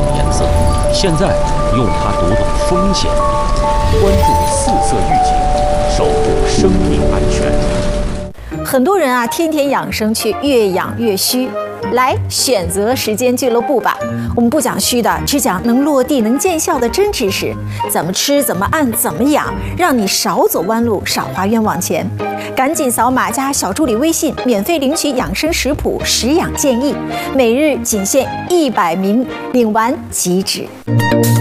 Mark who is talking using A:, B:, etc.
A: 颜色。现在用它读懂风险，关注4色预警，守护生命安全。
B: 很多人啊，天天养生却越养越虚。来选择时间俱乐部吧，我们不讲虚的，只讲能落地、能见效的真知识。怎么吃、怎么按、怎么养，让你少走弯路，少花冤枉钱。赶紧扫码加小助理微信，免费领取养生食谱、食养建议，每日仅限100名，领完即止。